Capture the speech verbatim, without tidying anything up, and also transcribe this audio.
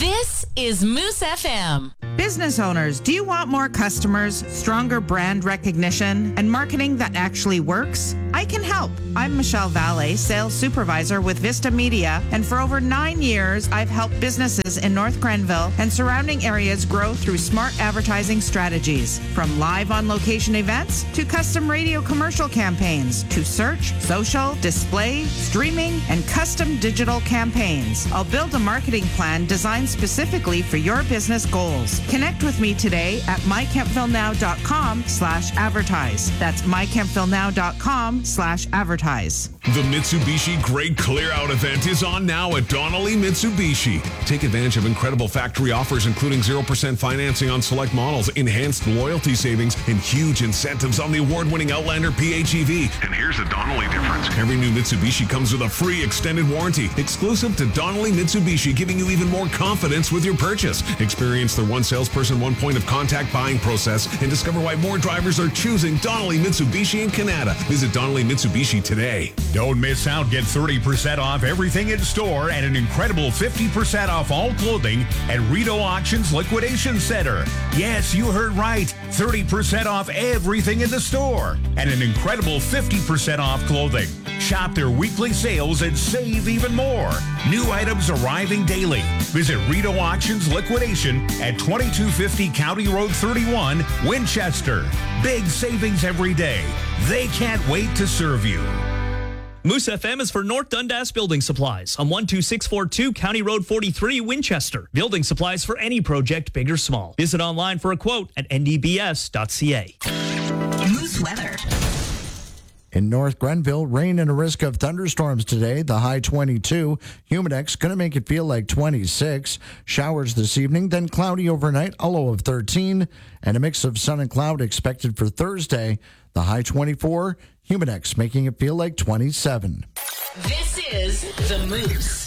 This is Moose F M. Business owners, do you want more customers, stronger brand recognition, and marketing that actually works? I can help. I'm Michelle Valle, sales supervisor with Vista Media, and for over nine years, I've helped businesses in North Grenville and surrounding areas grow through smart advertising strategies. From live on-location events to custom radio commercial campaigns to search, social, display, streaming, and custom digital campaigns. I'll build a marketing plan designed specifically for your business goals. Connect with me today at mykempvillenow.com slash advertise. That's mykempvillenow.com slash advertise. The Mitsubishi Great Clear Out event is on now at Donnelly Mitsubishi. Take advantage of incredible factory offers, including zero percent financing on select models, enhanced loyalty savings, and huge incentives on the award-winning Outlander P H E V. And here's the Donnelly difference. Every new Mitsubishi comes with a free extended warranty, exclusive to Donnelly Mitsubishi, giving you even more confidence with your purchase. Experience their one salesperson, one point of contact buying process, and discover why more drivers are choosing Donnelly Mitsubishi in Canada. Visit Donnelly Mitsubishi today. Don't miss out. Get thirty percent off everything in store and an incredible fifty percent off all clothing at Rideau Auctions Liquidation Center. Yes, you heard right. thirty percent off everything in the store and an incredible fifty percent off clothing. Shop their weekly sales and save even more. New items arriving daily. Visit Rideau Auctions Liquidation at twenty-two fifty County Road thirty-one, Winchester. Big savings every day. They can't wait to serve you. Moose F M is for North Dundas Building Supplies on one two six four two County Road forty-three, Winchester. Building supplies for any project, big or small. Visit online for a quote at n d b s dot c a. Moose weather. In North Grenville, rain and a risk of thunderstorms today. The high twenty-two. Humidex going to make it feel like twenty-six. Showers this evening, then cloudy overnight, a low of thirteen. And a mix of sun and cloud expected for Thursday. The high twenty-four. Humidex making it feel like twenty-seven. This is The Moose.